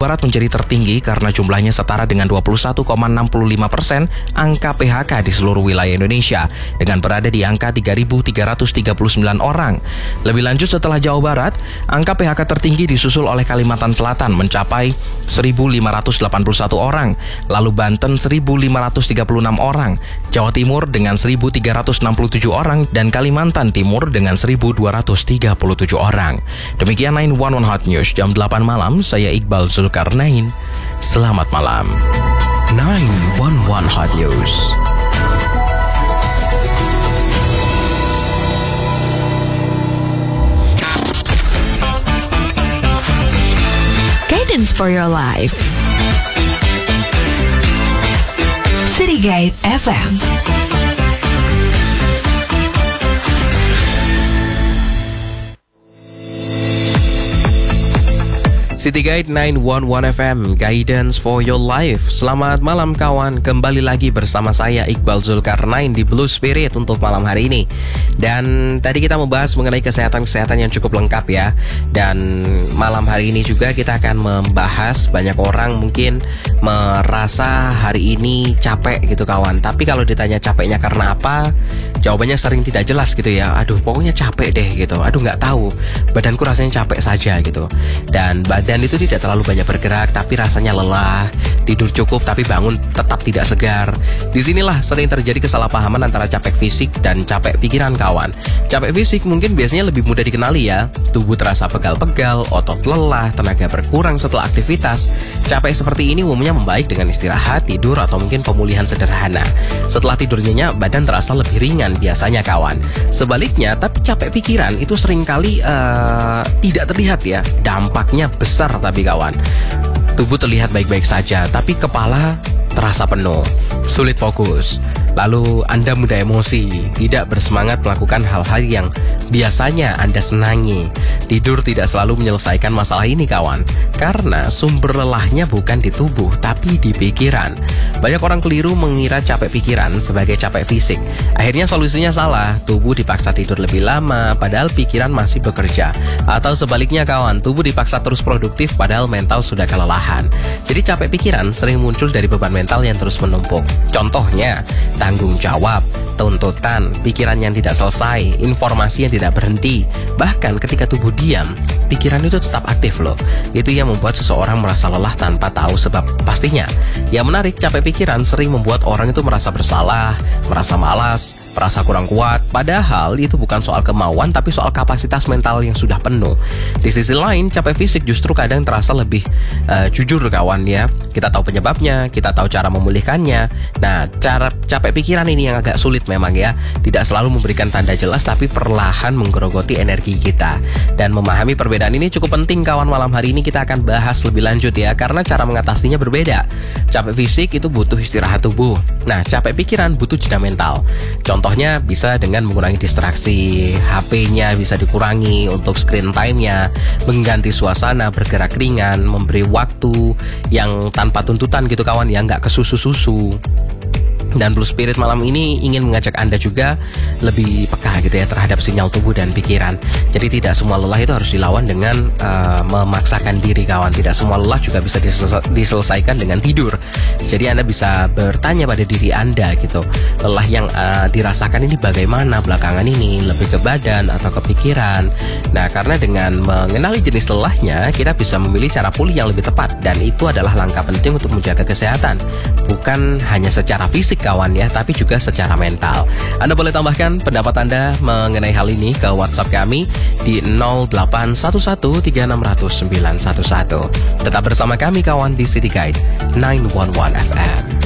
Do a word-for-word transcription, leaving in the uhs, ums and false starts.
Barat menjadi tertinggi karena jumlahnya setara dengan dua puluh satu koma enam lima persen angka P H K di seluruh wilayah Indonesia dengan berada di angka tiga ribu tiga ratus tiga puluh sembilan orang. Lebih lanjut, setelah Jawa Barat, angka P H K tertinggi disusul oleh Kalimantan Selatan mencapai seribu lima ratus delapan puluh satu orang, lalu Banten seribu lima ratus tiga puluh enam orang, Jawa Timur dengan seribu tiga ratus enam puluh tujuh orang, dan Kalimantan Timur dengan seribu dua ratus tiga puluh tujuh orang. Demikian sembilan satu satu Hot News jam delapan malam, saya Iqbal Zulkarnain. Selamat malam. sembilan satu satu Hot News. Guidance for your life. City Guide F M. City Guide sembilan satu satu F M, Guidance for your life. Selamat malam kawan, kembali lagi bersama saya Iqbal Zulkarnain di Blue Spirit untuk malam hari ini. Dan tadi kita membahas mengenai kesehatan-kesehatan yang cukup lengkap ya. Dan malam hari ini juga kita akan membahas, banyak orang mungkin merasa hari ini capek gitu kawan. Tapi kalau ditanya capeknya karena apa, jawabannya sering tidak jelas gitu ya. Aduh pokoknya capek deh gitu, aduh nggak tahu, badanku rasanya capek saja gitu. Dan badan Dan itu tidak terlalu banyak bergerak, tapi rasanya lelah. Tidur cukup, tapi bangun tetap tidak segar. Disinilah sering terjadi kesalahpahaman antara capek fisik dan capek pikiran kawan. Capek fisik mungkin biasanya lebih mudah dikenali ya. Tubuh terasa pegal-pegal, otot lelah, tenaga berkurang setelah aktivitas. Capek seperti ini umumnya membaik dengan istirahat, tidur, atau mungkin pemulihan sederhana. Setelah tidur nyenyak, badan terasa lebih ringan biasanya kawan. Sebaliknya, tapi capek pikiran itu seringkali uh, tidak terlihat ya. Dampaknya besar tapi kawan. Tubuh terlihat baik-baik saja, tapi kepala terasa penuh, sulit fokus. Lalu Anda mudah emosi, tidak bersemangat melakukan hal-hal yang biasanya Anda senangi. Tidur tidak selalu menyelesaikan masalah ini kawan, karena sumber lelahnya bukan di tubuh, tapi di pikiran. Banyak orang keliru mengira capek pikiran sebagai capek fisik. Akhirnya solusinya salah, tubuh dipaksa tidur lebih lama, padahal pikiran masih bekerja. Atau sebaliknya kawan, tubuh dipaksa terus produktif, padahal mental sudah kelelahan. Jadi capek pikiran sering muncul dari beban mental yang terus menumpuk. Contohnya, tanggung jawab, tuntutan, pikiran yang tidak selesai, informasi yang tidak berhenti. Bahkan ketika tubuh diam, pikiran itu tetap aktif loh. Itu yang membuat seseorang merasa lelah tanpa tahu sebab pastinya. Yang menarik, capek pikiran sering membuat orang itu merasa bersalah, merasa malas, merasa kurang kuat. Padahal itu bukan soal kemauan, tapi soal kapasitas mental yang sudah penuh. Di sisi lain, capek fisik justru kadang terasa lebih uh, jujur kawan ya. Kita tahu penyebabnya, kita tahu cara memulihkannya. Nah, cara capek pikiran ini yang agak sulit memang ya. Tidak selalu memberikan tanda jelas, tapi perlahan menggerogoti energi kita. Dan memahami perbedaan ini cukup penting kawan. Malam hari ini kita akan bahas lebih lanjut ya, karena cara mengatasinya berbeda. Capek fisik itu butuh istirahat tubuh. Nah, capek pikiran butuh jeda mental. Contohnya bisa dengan mengurangi distraksi, H P-nya bisa dikurangi untuk screen time-nya, mengganti suasana, bergerak ringan, memberi waktu yang tanpa tuntutan gitu kawan ya, nggak kesusu-susu. Dan Blue Spirit malam ini ingin mengajak Anda juga lebih peka gitu ya terhadap sinyal tubuh dan pikiran. Jadi tidak semua lelah itu harus dilawan dengan uh, memaksakan diri kawan. Tidak semua lelah juga bisa disel- diselesaikan dengan tidur. Jadi Anda bisa bertanya pada diri Anda gitu, lelah yang uh, dirasakan ini bagaimana belakangan ini, lebih ke badan atau ke pikiran. Nah, karena dengan mengenali jenis lelahnya, kita bisa memilih cara pulih yang lebih tepat. Dan itu adalah langkah penting untuk menjaga kesehatan. Bukan hanya secara fisik kawan ya, tapi juga secara mental. Anda boleh tambahkan pendapat Anda mengenai hal ini ke WhatsApp kami di nol delapan satu satu tiga enam nol nol sembilan satu satu. Tetap bersama kami kawan di City Guide sembilan satu satu F M.